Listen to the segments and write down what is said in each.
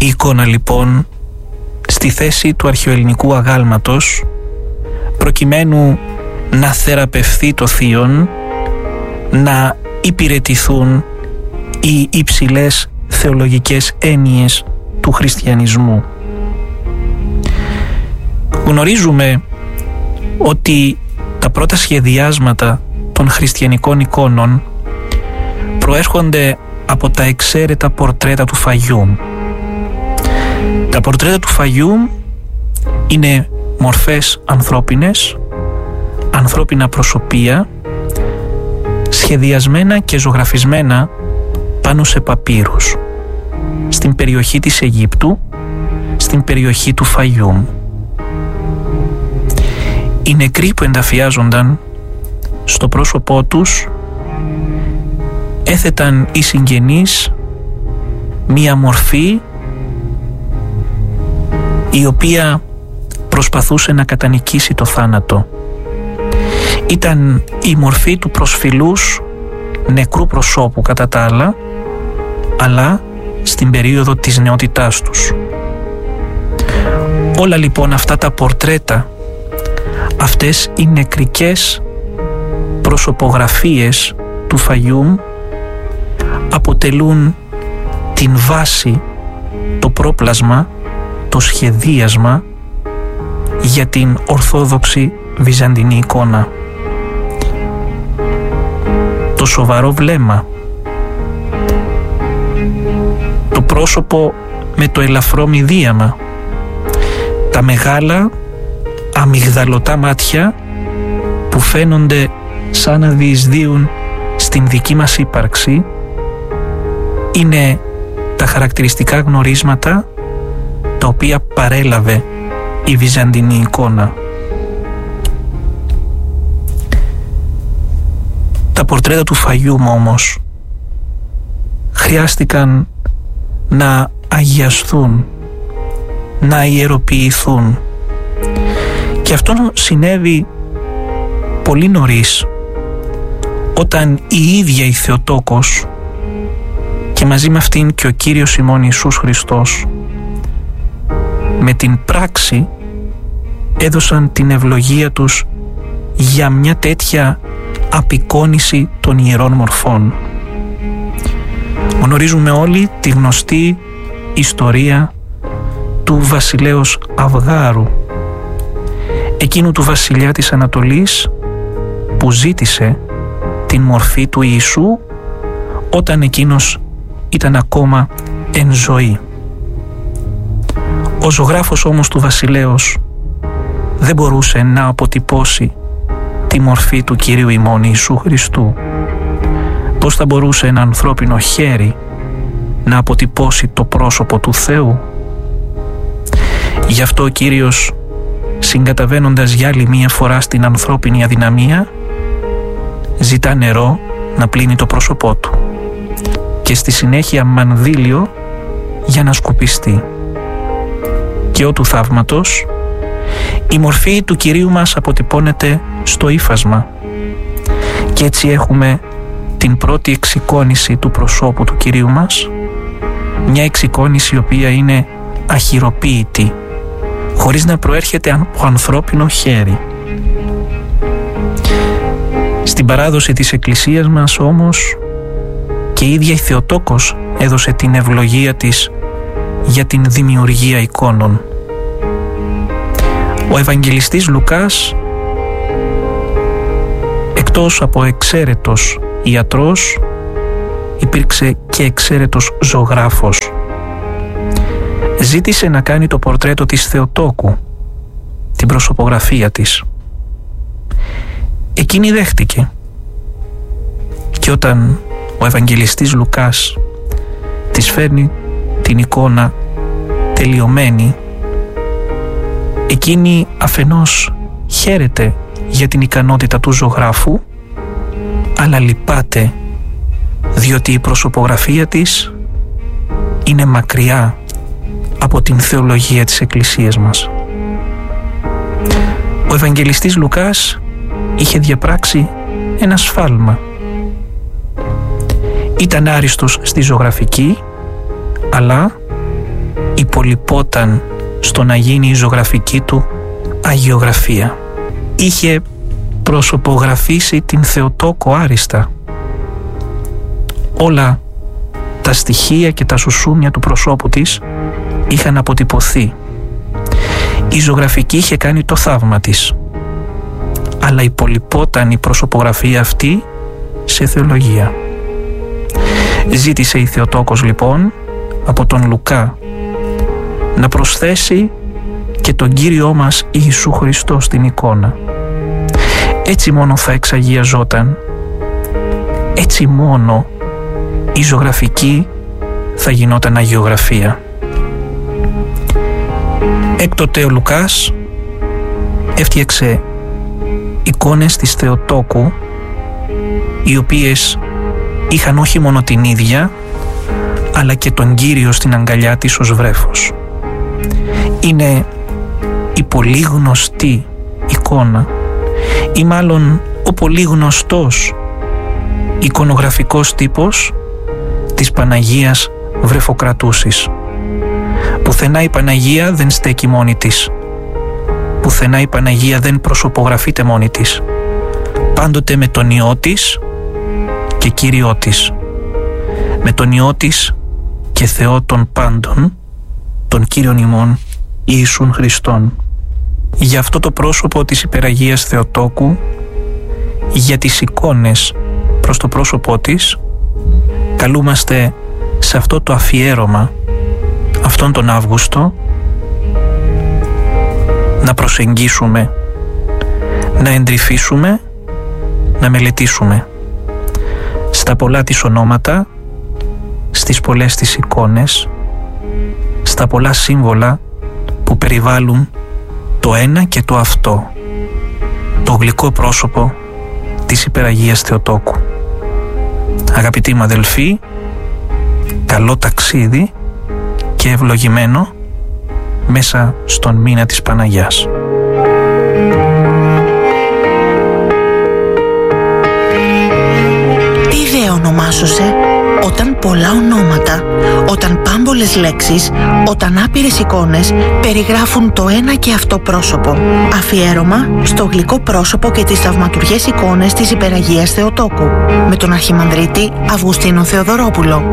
Η εικόνα λοιπόν στη θέση του αρχαιοελληνικού αγάλματος, προκειμένου να θεραπευθεί το θείον, να υπηρετηθούν οι υψηλές θεολογικές έννοιες του χριστιανισμού. Γνωρίζουμε ότι τα πρώτα σχεδιάσματα των χριστιανικών εικόνων προέρχονται από τα εξαίρετα πορτρέτα του Φαγιούμ. Τα πορτρέτα του Φαγιούμ είναι μορφές ανθρώπινες, ανθρώπινα προσωπία, σχεδιασμένα και ζωγραφισμένα πάνω σε παπύρους, στην περιοχή της Αιγύπτου, στην περιοχή του Φαγιούμ. Οι νεκροί που ενταφιάζονταν στο πρόσωπό τους έθεταν οι συγγενείς μία μορφή η οποία προσπαθούσε να κατανικήσει το θάνατο. Ήταν η μορφή του προσφυλούς νεκρού προσώπου κατά τα άλλα, αλλά στην περίοδο της νεότητάς τους. Όλα λοιπόν αυτά τα πορτρέτα, αυτές οι νεκρικές προσωπογραφίες του Φαγιούμ αποτελούν την βάση, το πρόπλασμα, το σχεδίασμα για την ορθόδοξη βυζαντινή εικόνα. Το σοβαρό βλέμμα, το πρόσωπο με το ελαφρό μηδίαμα, τα μεγάλα αμυγδαλωτά μάτια που φαίνονται σαν να διεισδύουν στην δική μας ύπαρξη, είναι τα χαρακτηριστικά γνωρίσματα τα οποία παρέλαβε η βυζαντινή εικόνα. Τα πορτρέτα του Φαγιούμ όμως χρειάστηκαν να αγιαστούν, να ιεροποιηθούν, και αυτό συνέβη πολύ νωρίς, όταν η ίδια η Θεοτόκος και μαζί με αυτήν και ο Κύριος ημών Ιησούς Χριστός με την πράξη έδωσαν την ευλογία τους για μια τέτοια απεικόνιση των ιερών μορφών. Γνωρίζουμε όλοι τη γνωστή ιστορία του βασιλέως Αυγάρου, εκείνου του βασιλιά της Ανατολής που ζήτησε την μορφή του Ιησού όταν εκείνος ήταν ακόμα εν ζωή. Ο ζωγράφος όμως του βασιλέως δεν μπορούσε να αποτυπώσει τη μορφή του Κυρίου ημών Ιησού Χριστού. Πώς θα μπορούσε ένα ανθρώπινο χέρι να αποτυπώσει το πρόσωπο του Θεού? Γι' αυτό ο Κύριος, συγκαταβαίνοντας για άλλη μία φορά στην ανθρώπινη αδυναμία, ζητά νερό να πλύνει το πρόσωπό του και στη συνέχεια μανδύλιο για να σκουπιστεί. Και ό του θαύματος, η μορφή του Κυρίου μας αποτυπώνεται στο ύφασμα και έτσι έχουμε την πρώτη εξεικόνηση του προσώπου του Κυρίου μας, μια εξεικόνηση η οποία είναι αχειροποίητη, χωρίς να προέρχεται από ανθρώπινο χέρι. Στην παράδοση της Εκκλησίας μας όμως και η ίδια η Θεοτόκος έδωσε την ευλογία της για την δημιουργία εικόνων. Ο Ευαγγελιστής Λουκάς, εκτός από εξαίρετος ιατρός, υπήρξε και εξαίρετος ζωγράφος. Ζήτησε να κάνει το πορτρέτο της Θεοτόκου, την προσωπογραφία της. Εκείνη δέχτηκε, και όταν ο Ευαγγελιστής Λουκάς της φέρνει την εικόνα τελειωμένη, εκείνη αφενός χαίρεται για την ικανότητα του ζωγράφου, αλλά λυπάται διότι η προσωπογραφία της είναι μακριά από την θεολογία της Εκκλησίας μας. Ο Ευαγγελιστής Λουκάς είχε διαπράξει ένα σφάλμα. Ήταν άριστος στη ζωγραφική, αλλά υπολοιπόταν στο να γίνει η ζωγραφική του αγιογραφία. Είχε προσωπογραφήσει την Θεοτόκο άριστα. Όλα τα στοιχεία και τα σουσούμια του προσώπου της είχαν αποτυπωθεί. Η ζωγραφική είχε κάνει το θαύμα της, αλλά υπολοιπόταν η προσωπογραφία αυτή σε θεολογία. Ζήτησε η Θεοτόκος λοιπόν από τον Λουκά να προσθέσει και τον Κύριό μας Ιησού Χριστό στην εικόνα. Έτσι μόνο θα εξαγιαζόταν, έτσι μόνο η ζωγραφική θα γινόταν αγιογραφία. Έκτοτε ο Λουκάς έφτιαξε εικόνες της Θεοτόκου, οι οποίες είχαν όχι μόνο την ίδια, αλλά και τον Κύριο στην αγκαλιά της ως βρέφος. Είναι η πολύ γνωστή εικόνα, ή μάλλον ο πολύ γνωστός εικονογραφικός τύπος της Παναγίας Βρεφοκρατούσης. Πουθενά η Παναγία δεν στέκει μόνη της. Πουθενά η Παναγία δεν προσωπογραφείται μόνη της. Πάντοτε με τον Υιό της και Κύριό της. Με τον Υιό της και Θεό των πάντων, τον Κύριον ημών Ιησούν Χριστόν. Για αυτό το πρόσωπο της Υπεραγίας Θεοτόκου, για τις εικόνες προς το πρόσωπό της, καλούμαστε σε αυτό το αφιέρωμα αυτόν τον Αύγουστο να προσεγγίσουμε, να εντρυφήσουμε, να μελετήσουμε στα πολλά της ονόματα, στις πολλές της εικόνες, στα πολλά σύμβολα που περιβάλλουν το ένα και το αυτό, το γλυκό πρόσωπο της Υπεραγίας Θεοτόκου. Αγαπητοί μου αδελφοί, καλό ταξίδι και ευλογημένο μέσα στον μήνα της Παναγιάς. Τι ιδέα ονομάσωσε? Όταν πολλά ονόματα, όταν πάμπολες λέξεις, όταν άπειρες εικόνες περιγράφουν το ένα και αυτό πρόσωπο. Αφιέρωμα στο γλυκό πρόσωπο και τις θαυματουργές εικόνες της Υπεραγίας Θεοτόκου, με τον Αρχιμανδρίτη Αυγουστίνο Θεοδωρόπουλο.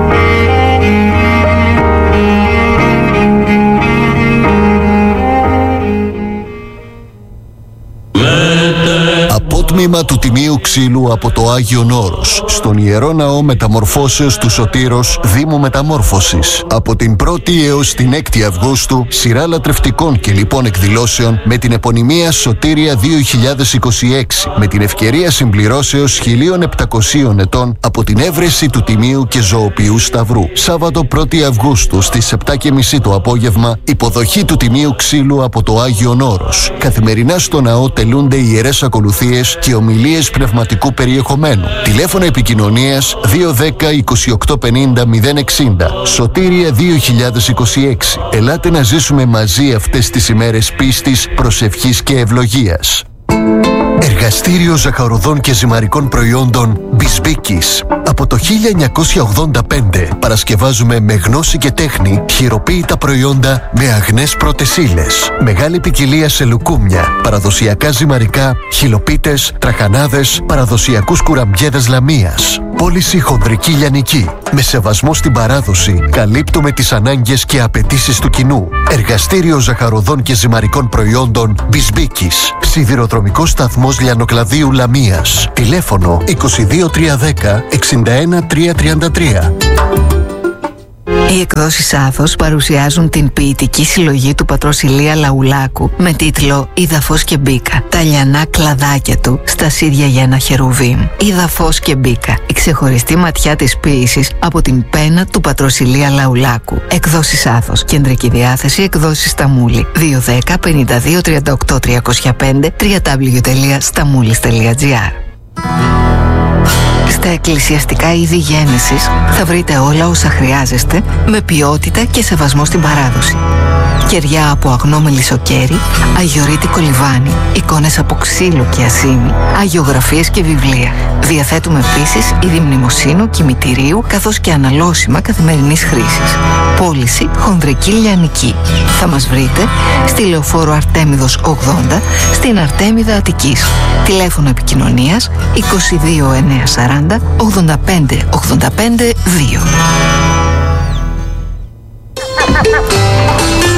Τμήμα του Τιμίου Ξύλου από το Άγιον Όρος, στον Ιερό Ναό Μεταμορφώσεως του Σωτήρος, Δήμου Μεταμόρφωσης. Από την 1η έως την 6η Αυγούστου, σειρά λατρευτικών και λοιπών εκδηλώσεων με την επωνυμία Σωτήρια 2026, με την ευκαιρία συμπληρώσεως 1700 ετών από την έβρεση του Τιμίου και Ζωοποιού Σταυρού. Σάββατο 1η Αυγούστου στις 7:30 το απόγευμα, υποδοχή του Τιμίου Ξύλου από το Άγιον Όρος. Καθημερινά στο ναό τελούνται ιερές ακολουθίες και ομιλίες πνευματικού περιεχομένου. Τηλέφωνο επικοινωνίας 210 2850 060. Σωτήρια 2026. Ελάτε να ζήσουμε μαζί αυτές τις ημέρες πίστης, προσευχής και ευλογίας. Εργαστήριο ζαχαροδών και ζυμαρικών προϊόντων Μπισμπίκης. Από το 1985 παρασκευάζουμε με γνώση και τέχνη χειροποίητα προϊόντα με αγνές πρώτες ύλες. Μεγάλη ποικιλία σε λουκούμια, παραδοσιακά ζυμαρικά, χυλοπίτες, τραχανάδες, παραδοσιακούς κουραμπιέδες λαμίας. Πώληση χονδρική λιανική. Με σεβασμό στην παράδοση, καλύπτουμε τις ανάγκες και απαιτήσεις του κοινού. Εργαστήριο ζαχαροδών και ζυμαρικών προϊόντων Μπισμπίκης. Σιδηροδρομικός σταθμός Λιανοκλαδίου Λαμίας. Τηλέφωνο 22310 61333. Οι εκδόσεις Άθος παρουσιάζουν την ποιητική συλλογή του πατρός Ηλία Λαουλάκου με τίτλο «Είδα φως και μπήκα». Τα λιανά κλαδάκια του στα σίδια για ένα χερουβίμ. «Είδα φως και μπήκα». Η ξεχωριστή ματιά της ποίησης από την πένα του πατρός Ηλία Λαουλάκου. Εκδόσεις Άθος. Κεντρική διάθεση εκδόσεις Σταμούλη. 210 52 38 305 www.stamoulis.gr. Στα εκκλησιαστικά είδη γέννησης θα βρείτε όλα όσα χρειάζεστε με ποιότητα και σεβασμό στην παράδοση. κεριά από αγνό μελισσοκέρι, αγιορείτικο λιβάνι, εικόνες από ξύλο και ασήμι, αγιογραφίες και βιβλία. Διαθέτουμε επίσης είδη μνημοσύνου, κημητηρίου, καθώς και αναλώσιμα καθημερινής χρήσης. Πώληση χονδρική λιανική. Θα μας βρείτε στη Λεωφόρο Αρτέμιδος 80, στην Αρτέμιδα Αττικής. Τηλέφωνο επικοινωνίας 22 940 85 85 2.